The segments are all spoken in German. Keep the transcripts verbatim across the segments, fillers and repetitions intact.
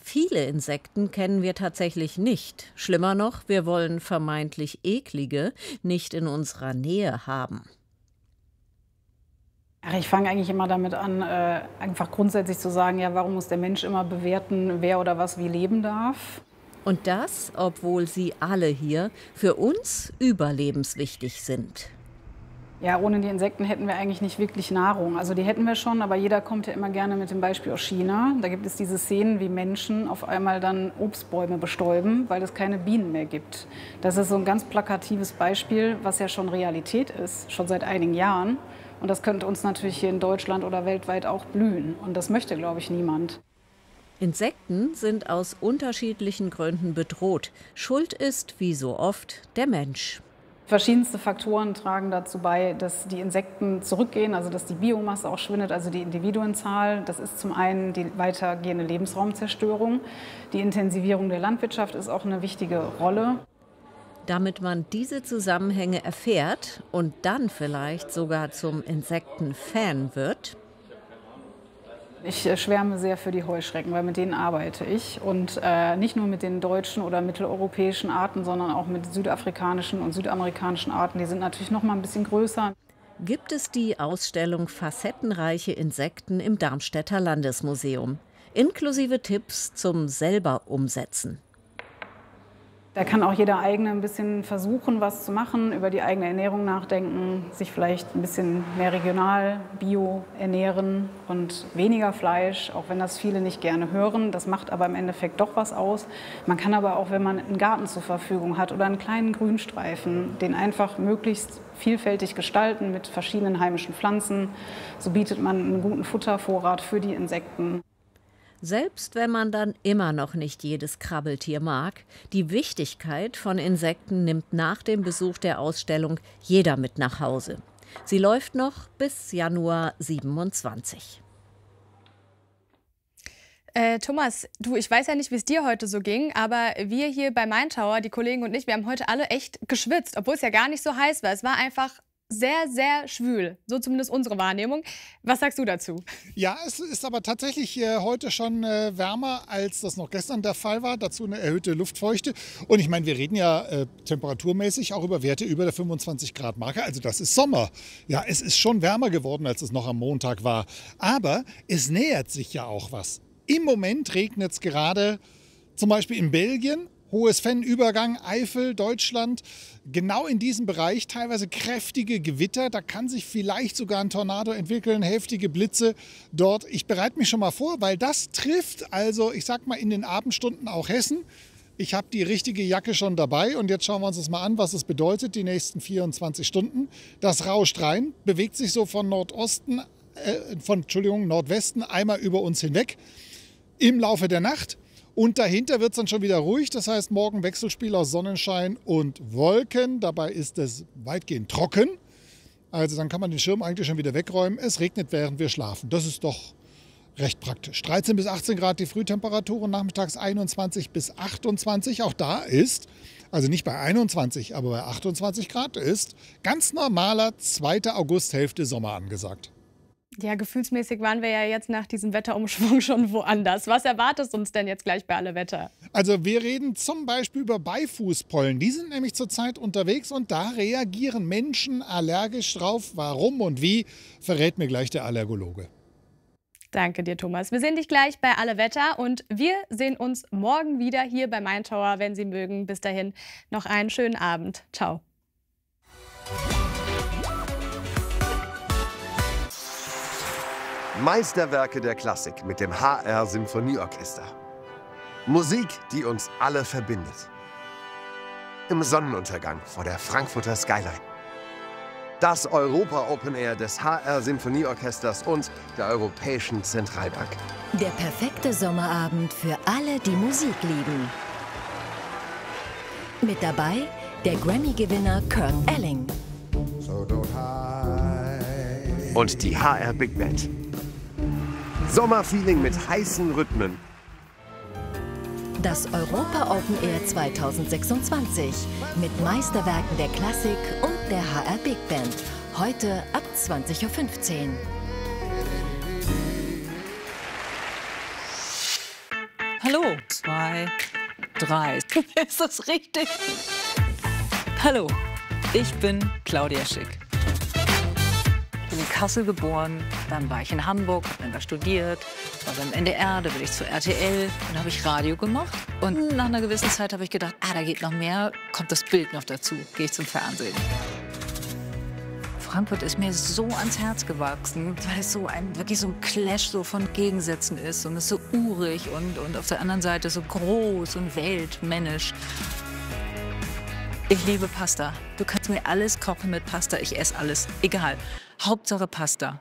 Viele Insekten kennen wir tatsächlich nicht. Schlimmer noch, wir wollen vermeintlich eklige nicht in unserer Nähe haben. Ach, ich fange eigentlich immer damit an, äh, einfach grundsätzlich zu sagen, ja, warum muss der Mensch immer bewerten, wer oder was wie leben darf? Und das, obwohl sie alle hier für uns überlebenswichtig sind. Ja, ohne die Insekten hätten wir eigentlich nicht wirklich Nahrung. Also die hätten wir schon, aber jeder kommt ja immer gerne mit dem Beispiel aus China. Da gibt es diese Szenen, wie Menschen auf einmal dann Obstbäume bestäuben, weil es keine Bienen mehr gibt. Das ist so ein ganz plakatives Beispiel, was ja schon Realität ist, schon seit einigen Jahren. Und das könnte uns natürlich hier in Deutschland oder weltweit auch blühen. Und das möchte, glaube ich, niemand. Insekten sind aus unterschiedlichen Gründen bedroht. Schuld ist, wie so oft, der Mensch. Verschiedenste Faktoren tragen dazu bei, dass die Insekten zurückgehen, also dass die Biomasse auch schwindet, also die Individuenzahl. Das ist zum einen die weitergehende Lebensraumzerstörung. Die Intensivierung der Landwirtschaft ist auch eine wichtige Rolle. Damit man diese Zusammenhänge erfährt und dann vielleicht sogar zum Insektenfan wird. Ich schwärme sehr für die Heuschrecken, weil mit denen arbeite ich. Und äh, nicht nur mit den deutschen oder mitteleuropäischen Arten, sondern auch mit südafrikanischen und südamerikanischen Arten. Die sind natürlich noch mal ein bisschen größer. Gibt es die Ausstellung Facettenreiche Insekten im Darmstädter Landesmuseum. Inklusive Tipps zum selber umsetzen. Da kann auch jeder eigene ein bisschen versuchen, was zu machen, über die eigene Ernährung nachdenken, sich vielleicht ein bisschen mehr regional, bio ernähren und weniger Fleisch, auch wenn das viele nicht gerne hören. Das macht aber im Endeffekt doch was aus. Man kann aber auch, wenn man einen Garten zur Verfügung hat oder einen kleinen Grünstreifen, den einfach möglichst vielfältig gestalten mit verschiedenen heimischen Pflanzen. So bietet man einen guten Futtervorrat für die Insekten. Selbst wenn man dann immer noch nicht jedes Krabbeltier mag, die Wichtigkeit von Insekten nimmt nach dem Besuch der Ausstellung jeder mit nach Hause. Sie läuft noch bis Januar siebenundzwanzig. Äh, Thomas, du, ich weiß ja nicht, wie es dir heute so ging, aber wir hier bei Main Tower, die Kollegen und ich, wir haben heute alle echt geschwitzt, obwohl es ja gar nicht so heiß war. Es war einfach sehr, sehr schwül. So zumindest unsere Wahrnehmung. Was sagst du dazu? Ja, es ist aber tatsächlich äh, heute schon äh, wärmer, als das noch gestern der Fall war. Dazu eine erhöhte Luftfeuchte. Und ich meine, wir reden ja äh, temperaturmäßig auch über Werte über der fünfundzwanzig Grad Marke. Also das ist Sommer. Ja, es ist schon wärmer geworden, als es noch am Montag war. Aber es nähert sich ja auch was. Im Moment regnet es gerade zum Beispiel in Belgien. Hohes Fennübergang, Eifel, Deutschland, genau in diesem Bereich teilweise kräftige Gewitter. Da kann sich vielleicht sogar ein Tornado entwickeln, heftige Blitze dort. Ich bereite mich schon mal vor, weil das trifft also, ich sag mal, in den Abendstunden auch Hessen. Ich habe die richtige Jacke schon dabei und jetzt schauen wir uns das mal an, was es bedeutet, die nächsten vierundzwanzig Stunden. Das rauscht rein, bewegt sich so von Nordosten, äh, von, Entschuldigung, Nordwesten einmal über uns hinweg im Laufe der Nacht. Und dahinter wird es dann schon wieder ruhig. Das heißt, morgen Wechselspiel aus Sonnenschein und Wolken. Dabei ist es weitgehend trocken. Also dann kann man den Schirm eigentlich schon wieder wegräumen. Es regnet, während wir schlafen. Das ist doch recht praktisch. dreizehn bis achtzehn Grad die Frühtemperaturen, nachmittags einundzwanzig bis achtundzwanzig. Auch da ist, also nicht bei einundzwanzig, aber bei achtundzwanzig Grad ist ganz normaler zweiter Augusthälfte Sommer angesagt. Ja, gefühlsmäßig waren wir ja jetzt nach diesem Wetterumschwung schon woanders. Was erwartet uns denn jetzt gleich bei Alle Wetter? Also wir reden zum Beispiel über Beifußpollen. Die sind nämlich zurzeit unterwegs und da reagieren Menschen allergisch drauf. Warum und wie, verrät mir gleich der Allergologe. Danke dir, Thomas. Wir sehen dich gleich bei Alle Wetter und wir sehen uns morgen wieder hier bei Main Tower, wenn Sie mögen. Bis dahin noch einen schönen Abend. Ciao. Meisterwerke der Klassik mit dem H R Symphonieorchester. Musik, die uns alle verbindet. Im Sonnenuntergang vor der Frankfurter Skyline. Das Europa Open Air des H R Symphonieorchesters und der Europäischen Zentralbank. Der perfekte Sommerabend für alle, die Musik lieben. Mit dabei der Grammy-Gewinner Kurt Elling. Und die H R Big Band. Sommerfeeling mit heißen Rhythmen. Das Europa Open Air zweitausendsechsundzwanzig mit Meisterwerken der Klassik und der H R Big Band. Heute ab zwanzig Uhr fünfzehn. Hallo, zwei, drei. Ist das richtig? Hallo, ich bin Claudia Schick. Ich bin in Kassel geboren, dann war ich in Hamburg, hab dann da studiert, war beim N D R, da bin ich zu R T L, dann habe ich Radio gemacht. Und nach einer gewissen Zeit habe ich gedacht, ah, da geht noch mehr, kommt das Bild noch dazu, gehe ich zum Fernsehen. Frankfurt ist mir so ans Herz gewachsen, weil es so ein, wirklich so ein Clash so von Gegensätzen ist und es ist so urig und, und auf der anderen Seite so groß und weltmännisch. Ich liebe Pasta. Du kannst mir alles kochen mit Pasta, ich esse alles, egal. Hauptsache Pasta.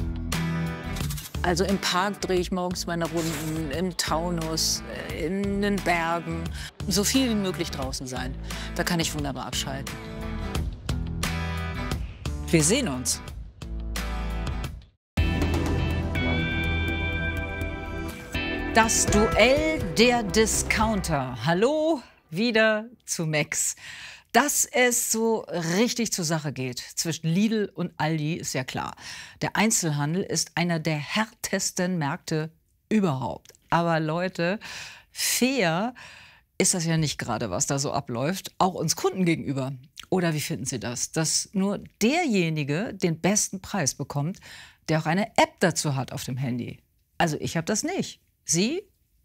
Also im Park drehe ich morgens meine Runden, im Taunus, in den Bergen. So viel wie möglich draußen sein. Da kann ich wunderbar abschalten. Wir sehen uns. Das Duell der Discounter. Hallo, wieder zu Max. Dass es so richtig zur Sache geht zwischen Lidl und Aldi, ist ja klar. Der Einzelhandel ist einer der härtesten Märkte überhaupt. Aber Leute, fair ist das ja nicht gerade, was da so abläuft, auch uns Kunden gegenüber. Oder wie finden Sie das? Dass nur derjenige den besten Preis bekommt, der auch eine App dazu hat auf dem Handy. Also ich habe das nicht. Sie?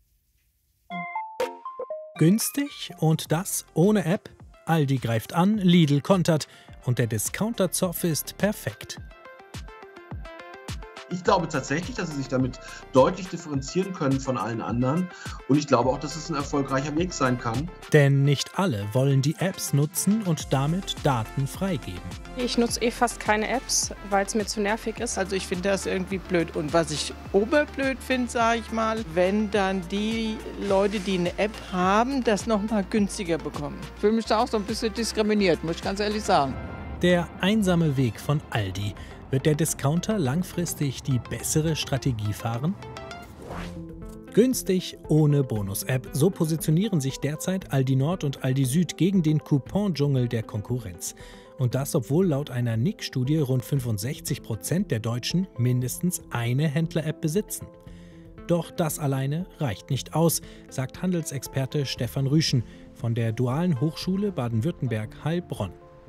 Günstig und das ohne App? Aldi greift an, Lidl kontert und der Discounter-Zoff ist perfekt. Ich glaube tatsächlich, dass sie sich damit deutlich differenzieren können von allen anderen. Und ich glaube auch, dass es ein erfolgreicher Weg sein kann. Denn nicht alle wollen die Apps nutzen und damit Daten freigeben. Ich nutze eh fast keine Apps, weil es mir zu nervig ist. Also ich finde das irgendwie blöd. Und was ich oberblöd finde, sage ich mal, wenn dann die Leute, die eine App haben, das noch mal günstiger bekommen. Ich fühle mich da auch so ein bisschen diskriminiert, muss ich ganz ehrlich sagen. Der einsame Weg von Aldi. Wird der Discounter langfristig die bessere Strategie fahren? Günstig ohne Bonus-App. So positionieren sich derzeit Aldi Nord und Aldi Süd gegen den Coupon-Dschungel der Konkurrenz. Und das, obwohl laut einer N I C-Studie rund fünfundsechzig Prozent der Deutschen mindestens eine Händler-App besitzen. Doch das alleine reicht nicht aus, sagt Handelsexperte Stefan Rüschen von der Dualen Hochschule Baden-Württemberg Heilbronn.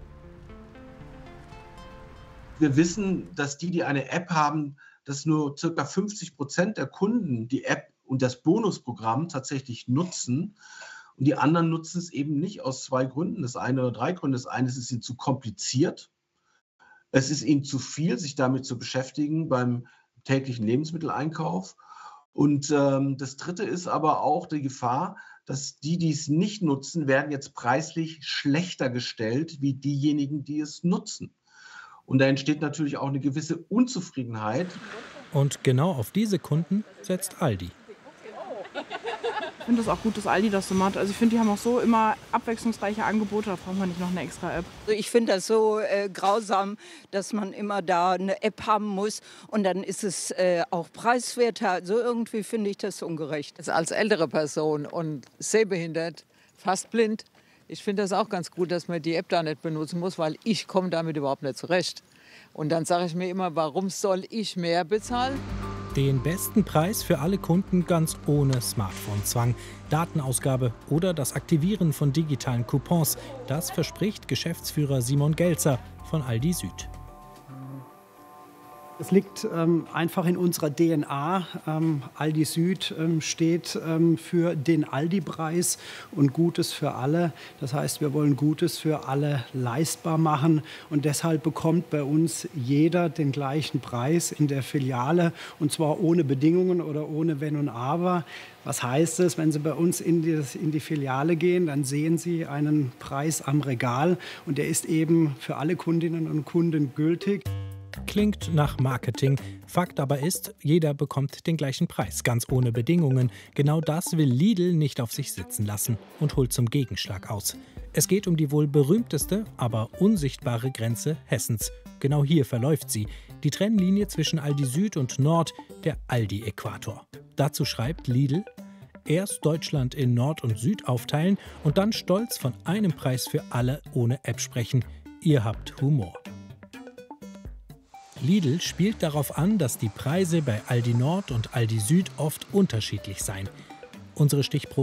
Wir wissen, dass die, die eine App haben, dass nur ca. fünfzig Prozent der Kunden die App und das Bonusprogramm tatsächlich nutzen. Und die anderen nutzen es eben nicht aus zwei Gründen. Das eine oder drei Gründe. Das eine ist, es ist ihnen zu kompliziert. Es ist ihnen zu viel, sich damit zu beschäftigen beim täglichen Lebensmitteleinkauf. Und ähm, das dritte ist aber auch die Gefahr, dass die, die es nicht nutzen, werden jetzt preislich schlechter gestellt wie diejenigen, die es nutzen. Und da entsteht natürlich auch eine gewisse Unzufriedenheit. Und genau auf diese Kunden setzt Aldi. Ich finde es auch gut, dass Aldi das so macht. Also ich finde, die haben auch so immer abwechslungsreiche Angebote. Da braucht man nicht noch eine extra App. Also ich finde das so äh, grausam, dass man immer da eine App haben muss. Und dann ist es äh, auch preiswerter. Also irgendwie finde ich das ungerecht. Als ältere Person und sehbehindert, fast blind, ich finde das auch ganz gut, dass man die App da nicht benutzen muss, weil ich komme damit überhaupt nicht zurecht. Und dann sage ich mir immer, warum soll ich mehr bezahlen? Den besten Preis für alle Kunden ganz ohne Smartphone-Zwang, Datenausgabe oder das Aktivieren von digitalen Coupons. Das verspricht Geschäftsführer Simon Gelzer von Aldi Süd. Es liegt ähm, einfach in unserer D N A. Ähm, Aldi Süd ähm, steht ähm, für den Aldi-Preis und Gutes für alle. Das heißt, wir wollen Gutes für alle leistbar machen. Und deshalb bekommt bei uns jeder den gleichen Preis in der Filiale. Und zwar ohne Bedingungen oder ohne Wenn und Aber. Was heißt es, wenn Sie bei uns in die, in die Filiale gehen, dann sehen Sie einen Preis am Regal. Und der ist eben für alle Kundinnen und Kunden gültig. Klingt nach Marketing. Fakt aber ist, jeder bekommt den gleichen Preis, ganz ohne Bedingungen. Genau das will Lidl nicht auf sich sitzen lassen und holt zum Gegenschlag aus. Es geht um die wohl berühmteste, aber unsichtbare Grenze Hessens. Genau hier verläuft sie. Die Trennlinie zwischen Aldi Süd und Nord, der Aldi-Äquator. Dazu schreibt Lidl: Erst Deutschland in Nord und Süd aufteilen und dann stolz von einem Preis für alle ohne App sprechen. Ihr habt Humor. Lidl spielt darauf an, dass die Preise bei Aldi Nord und Aldi Süd oft unterschiedlich seien. Unsere Stichprobe